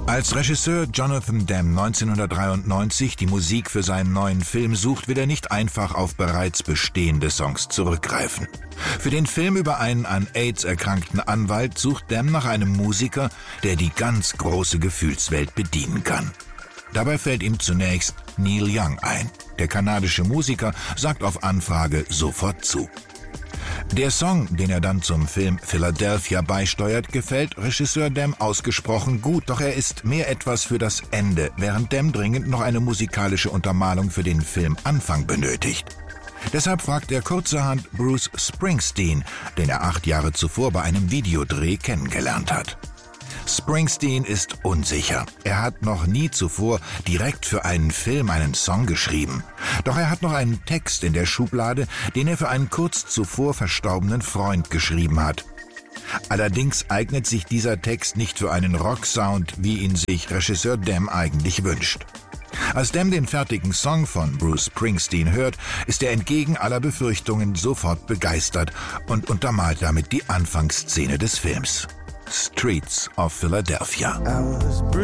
Als Regisseur Jonathan Demme 1993 die Musik für seinen neuen Film sucht, will er nicht einfach auf bereits bestehende Songs zurückgreifen. Für den Film über einen an AIDS erkrankten Anwalt sucht Demme nach einem Musiker, der die ganz große Gefühlswelt bedienen kann. Dabei fällt ihm zunächst Neil Young ein. Der kanadische Musiker sagt auf Anfrage sofort zu. Der Song, den er dann zum Film Philadelphia beisteuert, gefällt Regisseur Demme ausgesprochen gut, doch er ist mehr etwas für das Ende, während Demme dringend noch eine musikalische Untermalung für den Filmanfang benötigt. Deshalb fragt er kurzerhand Bruce Springsteen, den er 8 Jahre zuvor bei einem Videodreh kennengelernt hat. Springsteen ist unsicher. Er hat noch nie zuvor direkt für einen Film einen Song geschrieben. Doch er hat noch einen Text in der Schublade, den er für einen kurz zuvor verstorbenen Freund geschrieben hat. Allerdings eignet sich dieser Text nicht für einen Rocksound, wie ihn sich Regisseur Demme eigentlich wünscht. Als Demme den fertigen Song von Bruce Springsteen hört, ist er entgegen aller Befürchtungen sofort begeistert und untermalt damit die Anfangsszene des Films. Streets of Philadelphia.